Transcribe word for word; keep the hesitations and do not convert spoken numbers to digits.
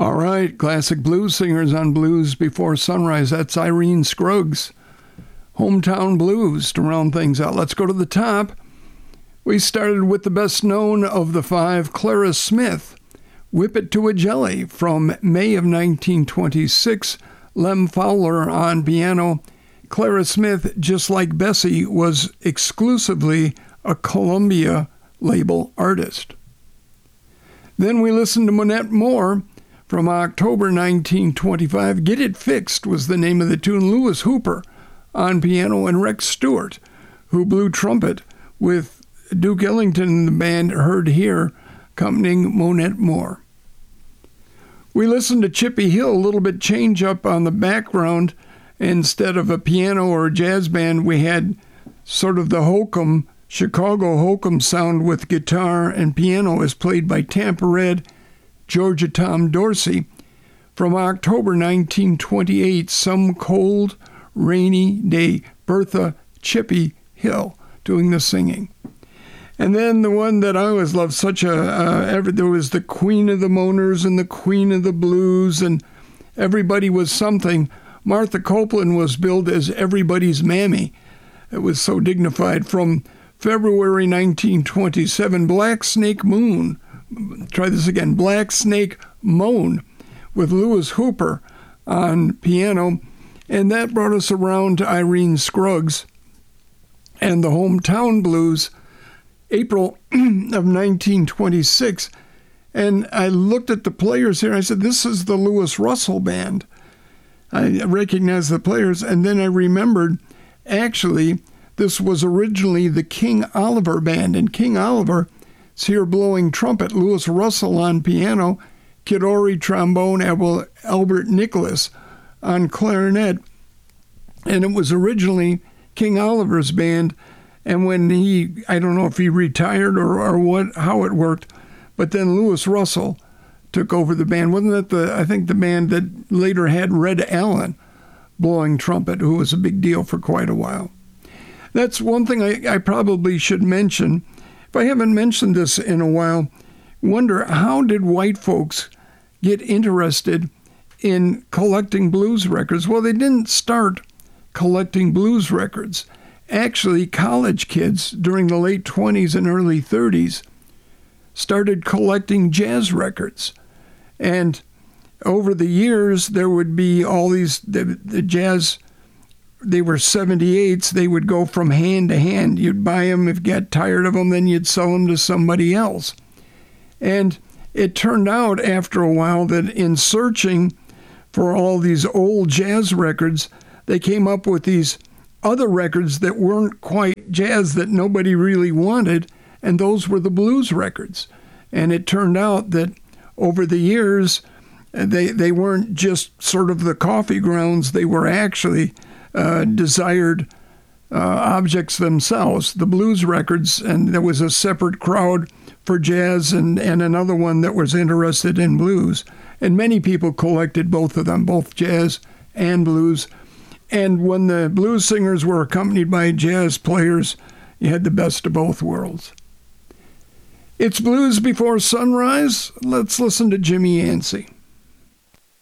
All right, classic blues singers on Blues Before Sunrise. That's Irene Scruggs. Hometown Blues to round things out. Let's go to the top. We started with the best known of the five, Clara Smith, Whip It to a Jelly, from May of nineteen twenty-six. Lem Fowler on piano. Clara Smith, just like Bessie, was exclusively a Columbia label artist. Then we listened to Monette Moore from October nineteen twenty-five. Get It Fixed was the name of the tune. Louis Hooper on piano and Rex Stewart, who blew trumpet with Duke Ellington and the band, heard here, accompanying Monette Moore. We listened to Chippy Hill, a little bit change up on the background. Instead of a piano or a jazz band, we had sort of the hokum, Chicago hokum sound with guitar and piano as played by Tampa Red, Georgia Tom Dorsey. From October nineteen twenty-eight, Some Cold, Rainy Day, Bertha Chippy Hill doing the singing. And then the one that I always loved, such a, uh, ever, there was the Queen of the Moaners and the Queen of the Blues, and everybody was something. Martha Copeland was billed as everybody's mammy. It was so dignified. From February nineteen twenty-seven, Black Snake Moon. Try this again. Black Snake Moan with Louis Hooper on piano. And that brought us around to Irene Scruggs and the Hometown Blues, April of nineteen twenty-six. And I looked at the players here. I said, this is the Louis Russell Band. I recognized the players, and then I remembered, actually, this was originally the King Oliver Band, and King Oliver is here blowing trumpet, Louis Russell on piano, Kid Ory trombone, Albert Nicholas on clarinet, and it was originally King Oliver's band. And when he, I don't know if he retired or, or what, how it worked, but then Louis Russell took over the band. Wasn't that the, I think the band that later had Red Allen blowing trumpet, who was a big deal for quite a while. That's one thing I, I probably should mention. If I haven't mentioned this in a while, wonder how did white folks get interested in collecting blues records? Well, they didn't start collecting blues records. Actually, college kids during the late twenties and early thirties started collecting jazz records. And over the years, there would be all these, the, the jazz, they were seventy-eights, they would go from hand to hand. You'd buy them, if you got tired of them, then you'd sell them to somebody else. And it turned out after a while that in searching for all these old jazz records, they came up with these other records that weren't quite jazz that nobody really wanted, and those were the blues records. And it turned out that over the years, they they weren't just sort of the coffee grounds, they were actually uh, desired uh, objects themselves, the blues records, and there was a separate crowd for jazz and, and another one that was interested in blues. And many people collected both of them, both jazz and blues. And when the blues singers were accompanied by jazz players, you had the best of both worlds. It's Blues Before Sunrise. Let's listen to Jimmy Yancey.